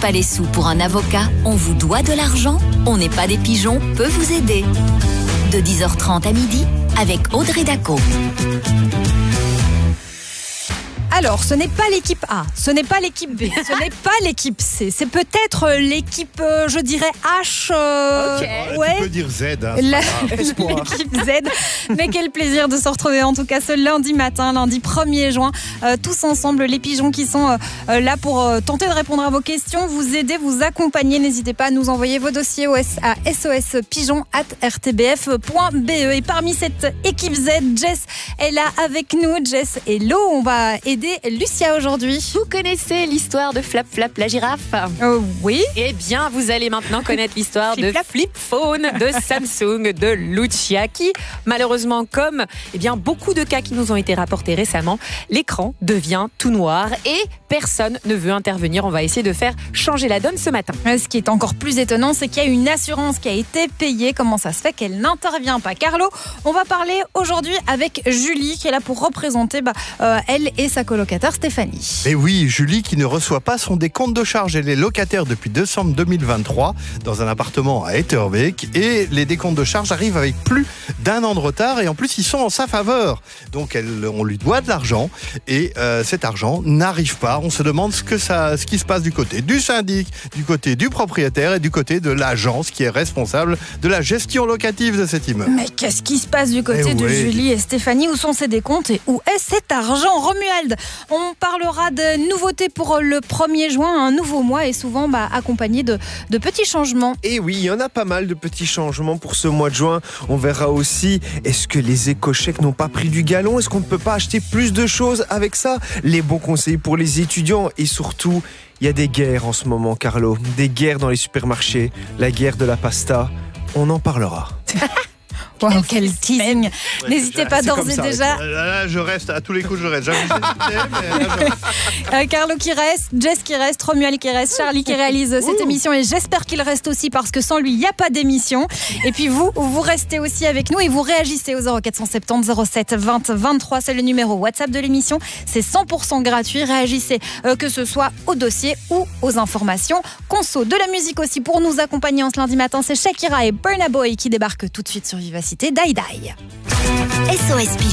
pas les sous pour un avocat, on vous doit de l'argent, on n'est pas des pigeons, peut vous aider. De 10h30 à midi, avec Audrey Daco. Alors, ce n'est pas l'équipe A, ce n'est pas l'équipe B, ce n'est pas l'équipe C. C'est peut-être l'équipe, je dirais H. Tu peux dire Z. Hein, l'équipe Z. Mais quel plaisir de se retrouver en tout cas ce lundi matin, lundi 1er juin. Tous ensemble, les pigeons qui sont là pour tenter de répondre à vos questions, vous aider, vous accompagner. N'hésitez pas à nous envoyer vos dossiers à sospigeon@rtbf.be. Et parmi cette équipe Z, Jess est là avec nous. Jess, hello, on va aider Lucia aujourd'hui. Vous connaissez l'histoire de Flap Flap la girafe ? Oui. Eh bien, vous allez maintenant connaître l'histoire de Flip Phone, de Samsung, de Lucia, qui, malheureusement, comme beaucoup de cas qui nous ont été rapportés récemment, l'écran devient tout noir et personne ne veut intervenir. On va essayer de faire changer la donne ce matin. Ce qui est encore plus étonnant, c'est qu'il y a une assurance qui a été payée. Comment ça se fait qu'elle n'intervient pas ? Carlo, on va parler aujourd'hui avec Julie, qui est là pour représenter elle et sa colocataire Stéphanie. Et oui, Julie qui ne reçoit pas son décompte de charge. Elle est locataire depuis décembre 2023 dans un appartement à Etterbeek et les décomptes de charge arrivent avec plus d'1 an de retard et en plus ils sont en sa faveur. Donc on lui doit de l'argent et cet argent n'arrive pas. On se demande ce qui se passe du côté du syndic, du côté du propriétaire et du côté de l'agence qui est responsable de la gestion locative de cet immeuble. Mais qu'est-ce qui se passe du côté de Julie et Stéphanie ? Où sont ces décomptes et où est cet argent ? Romuald, on parlera de nouveautés pour le 1er juin, un nouveau mois et souvent accompagné de petits changements. Et oui, il y en a pas mal de petits changements pour ce mois de juin. On verra aussi, est-ce que les éco-chèques n'ont pas pris du galon ? Est-ce qu'on ne peut pas acheter plus de choses avec ça ? Les bons conseils pour les étudiants et surtout, il y a des guerres en ce moment, Carlo. Des guerres dans les supermarchés, la guerre de la pasta, on en parlera. Wow, quel teasing. N'hésitez pas d'ores et déjà. Là, je reste, à tous les coups, je reste. Carlo qui reste, Jess qui reste, Romuald qui reste, Charlie qui réalise cette émission et j'espère qu'il reste aussi parce que sans lui, il n'y a pas d'émission. Et puis vous restez aussi avec nous et vous réagissez au 0470 07 20 23. C'est le numéro WhatsApp de l'émission. C'est 100% gratuit. Réagissez que ce soit au dossier ou aux informations. Conso, de la musique aussi pour nous accompagner en ce lundi matin. C'est Shakira et Burna Boy qui débarquent tout de suite sur Vivacité. Die Die. SOS Pigeon.